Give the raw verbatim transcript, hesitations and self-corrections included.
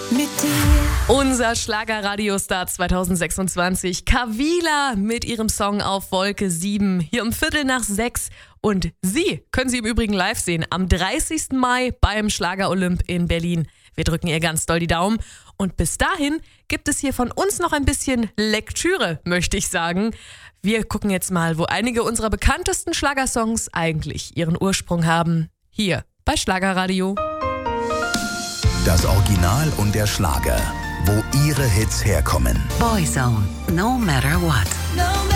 mit dir. Unser Schlager-Radiostar zweitausendsechsundzwanzig, Kavila mit ihrem Song Auf Wolke sieben, hier um Viertel nach sechs. Und Sie können sie im Übrigen live sehen am dreißigsten Mai beim Schlager-Olymp in Berlin. Wir drücken ihr ganz doll die Daumen. Und bis dahin gibt es hier von uns noch ein bisschen Lektüre, möchte ich sagen. Wir gucken jetzt mal, wo einige unserer bekanntesten Schlagersongs eigentlich ihren Ursprung haben. Hier bei Schlagerradio. Das Original und der Schlager, wo Ihre Hits herkommen. Boyzone, no matter what. No